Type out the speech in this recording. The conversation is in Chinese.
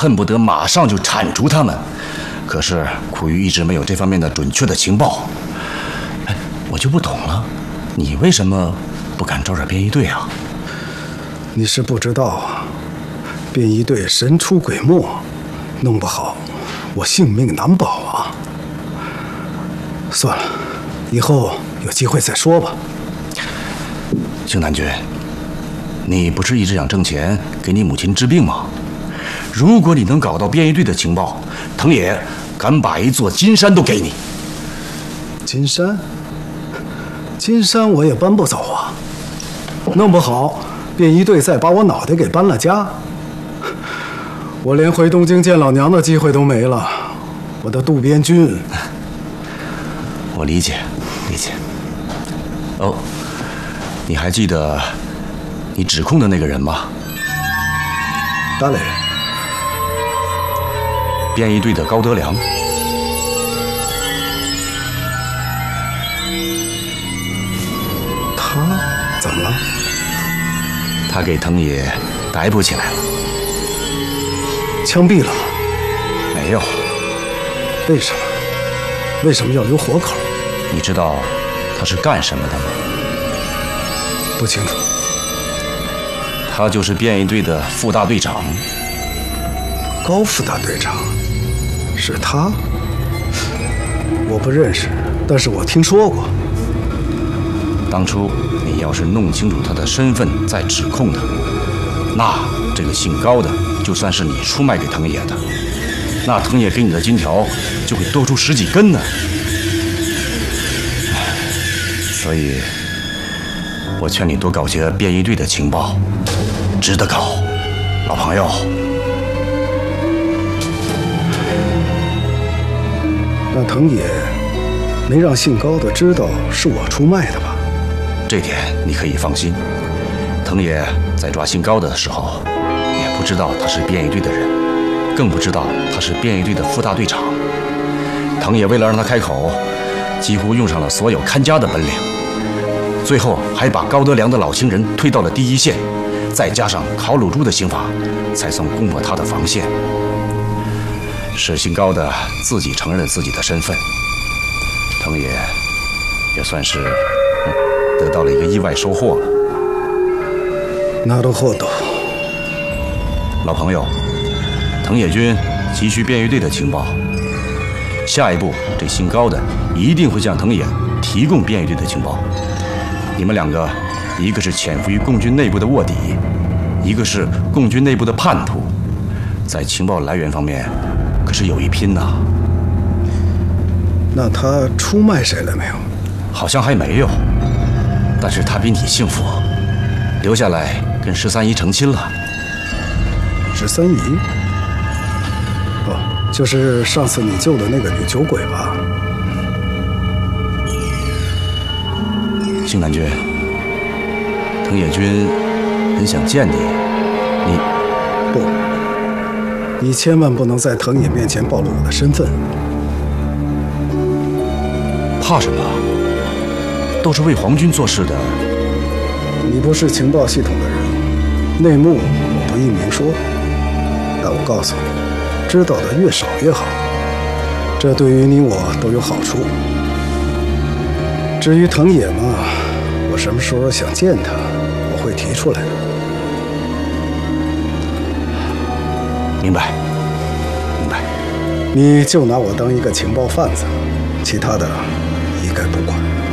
恨不得马上就铲除他们，可是苦于一直没有这方面的准确的情报。哎，我就不懂了，你为什么不敢招惹便衣队啊？ 你是不知道啊，便衣队神出鬼没，弄不好我性命难保啊。算了，以后有机会再说吧。 星南君，你不是一直想挣钱给你母亲治病吗？如果你能搞到便衣队的情报，藤野敢把一座金山都给你。 金山？金山我也搬不走啊，弄不好便衣队再把我脑袋给搬了家，我连回东京见老娘的机会都没了。我的渡边君， 我理解。哦，你还记得你指控的那个人吗？ 誰？ 便衣队的高德良。 他怎么了？ 他给藤野逮捕起来了。 枪毙了？ 没有。 为什么？为什么要留活口？ 你知道他是干什么的吗？ 不清楚。 他就是便衣队的副大队长。 高副大队长？是他？我不认识，但是我听说过。 当初你要是弄清楚他的身份再指控他，那这个姓高的就算是你出卖给藤野的，那藤野给你的金条就会多出10几根呢。所以我劝你多搞些便衣队的情报，值得搞，老朋友。 那藤野没让姓高的知道是我出卖的吧？ 这点你可以放心。藤野在抓姓高的时候，也不知道他是便衣队的人，更不知道他是便衣队的副大队长。藤野为了让他开口，几乎用上了所有看家的本领，最后还把高德良的老情人推到了第一线，再加上烤乳猪的刑罚，才算攻破他的防线。是姓高的自己承认了自己的身份，藤野也算是得到了一个意外收获了。 なるほど。 老朋友，藤野君急需便衣队的情报，下一步这姓高的一定会向藤野提供便衣队的情报。你们两个，一个是潜伏于共军内部的卧底，一个是共军内部的叛徒，在情报来源方面可是有一拼呐。 那他出卖谁了没有？ 好像还没有，但是他比你幸福，留下来跟13姨成亲了。 13姨？哦，就是上次你救的那个女酒鬼吧？ 星南君，藤野君很想见你， 不，你千万不能在藤野面前暴露我的身份。 怕什么？都是为皇军做事的。 你不是情报系统的人，内幕我不宜明说。但我告诉你，知道的越少越好，这对于你我都有好处。至于藤野嘛，我什么时候想见他，我会提出来的。 明白，明白。 你就拿我当一个情报贩子，其他的一概不管。